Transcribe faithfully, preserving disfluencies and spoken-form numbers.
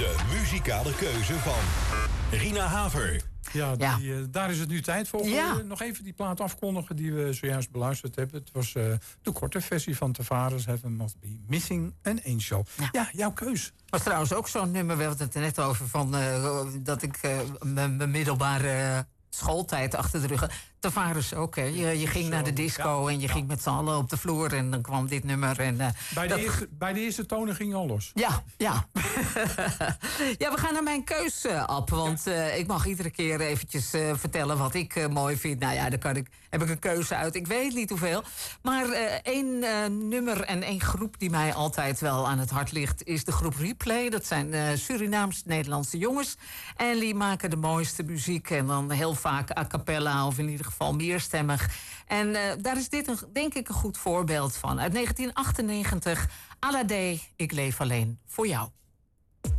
De muzikale keuze van Rina Haver. Ja, die, ja. Uh, daar is het nu tijd voor. Ja. Uh, nog even die plaat afkondigen die we zojuist beluisterd hebben. Het was uh, de korte versie van Tavares, Heaven Must Be Missing an Angel. Ja, ja jouw keus. Was trouwens ook zo'n nummer, we hadden het er net over, van uh, dat ik uh, mijn middelbare uh, schooltijd achter de rug. Tavares ook, hè. Je, je ging Zo, naar de disco ja, en je ja. ging met z'n allen op de vloer en dan kwam dit nummer. En, uh, bij, de dat... eerste, bij de eerste tonen ging al los. Ja, ja. Ja, we gaan naar mijn keus, uh, Ab. Want uh, ik mag iedere keer eventjes uh, vertellen wat ik uh, mooi vind. Nou ja, daar kan ik, heb ik een keuze uit. Ik weet niet hoeveel. Maar uh, één uh, nummer en één groep die mij altijd wel aan het hart ligt is de groep Replay. Dat zijn uh, Surinaams-Nederlandse jongens. En die maken de mooiste muziek. En dan heel vaak a cappella of in ieder geval meerstemmig. En uh, daar is dit een, denk ik een goed voorbeeld van. Uit negentien achtennegentig, Alade, ik leef alleen voor jou.